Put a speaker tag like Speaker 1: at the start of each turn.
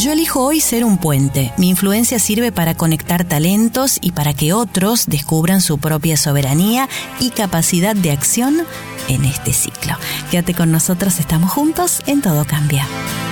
Speaker 1: Yo elijo hoy ser un puente. Mi influencia sirve para conectar talentos y para que otros descubran su propia soberanía y capacidad de acción en este ciclo. Quédate con nosotros, estamos juntos en Todo Cambia.